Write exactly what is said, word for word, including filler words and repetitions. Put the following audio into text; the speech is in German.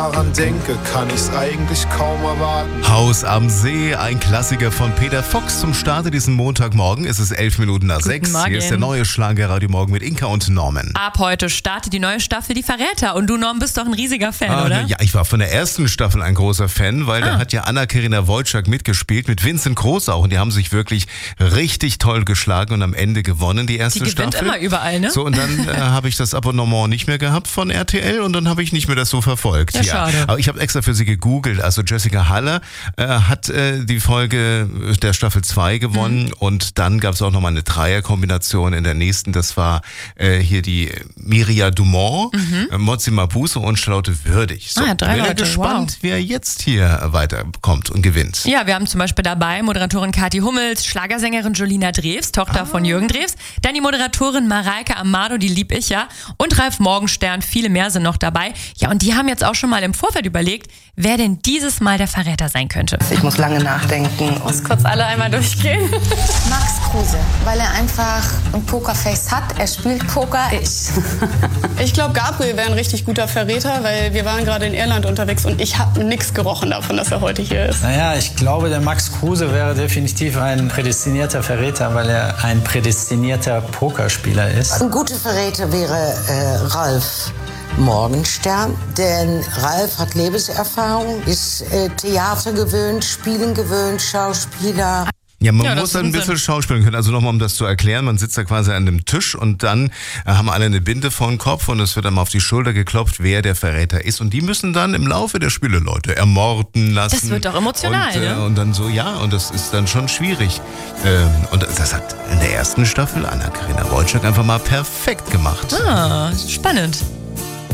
daran denke, kann ich's eigentlich kaum erwarten. Haus am See, ein Klassiker von Peter Fox zum Starte diesen Montagmorgen. Es ist elf Minuten nach sechs. Hier ist der neue Schlager Radio Morgen mit Inka und Norman. Ab heute startet die neue Staffel Die Verräter. Und du, Norm, bist doch ein riesiger Fan, ah, oder? Ja, ich war von der ersten Staffel ein großer Fan, weil ah. da hat ja Anna-Karina Wojcik mitgespielt, mit Vincent Groß auch. Und die haben sich wirklich richtig toll geschlagen und am Ende gewonnen, die erste die gewinnt Staffel. Immer überall, ne? So, und dann äh, habe ich das Abonnement nicht mehr gehabt von R T L und dann habe ich nicht mehr das so verfolgt. Ja, schade. Aber ich habe extra für sie gegoogelt. Also Jessica Haller äh, hat äh, die Folge der Staffel zwei gewonnen mhm. und dann gab es auch nochmal eine Dreierkombination in der nächsten. Das war äh, hier die Miria Dumont, mhm. äh, Mozzi Mabuse und Charlotte Würdig. So, ah, drei bin Leute. gespannt, Wow. wer jetzt hier weiterkommt und gewinnt. Ja, wir haben zum Beispiel dabei Moderatorin Kathi Hummels, Schlagersängerin Jolina Drews, Tochter ah. von Jürgen Drews, dann die Moderatorin Mareike Amado, die lieb ich ja, und Ralf Morgenstern, viele mehr sind noch dabei. Ja, und die haben jetzt auch schon mal im Vorfeld überlegt, wer denn dieses Mal der Verräter sein könnte. Ich muss lange nachdenken. Ich muss kurz alle einmal durchgehen. Max Kruse, weil er einfach ein Pokerface hat. Er spielt Poker. Ich. Ich glaube, Gabriel wäre ein richtig guter Verräter, weil wir waren gerade in Irland unterwegs und ich habe nichts gerochen davon, dass er heute hier ist. Naja, ich glaube, der Max Kruse wäre definitiv ein prädestinierter Verräter, weil er ein prädestinierter Pokerspieler ist. Ein guter Verräter wäre äh, Ralf Morgenstern, denn Ralf hat Lebenserfahrung, ist äh, Theater gewöhnt, Spielen gewöhnt, Schauspieler. Ja, man ja, muss dann ein bisschen schauspielen können. Also nochmal, um das zu erklären, man sitzt da quasi an einem Tisch und dann äh, haben alle eine Binde vor den Kopf und es wird dann mal auf die Schulter geklopft, wer der Verräter ist. Und die müssen dann im Laufe der Spiele Leute ermorden lassen. Das wird doch emotional, und, äh, ne? Und dann so, ja, und das ist dann schon schwierig. Ähm, und das hat in der ersten Staffel Anna-Karina Wojcik einfach mal perfekt gemacht. Ah, spannend.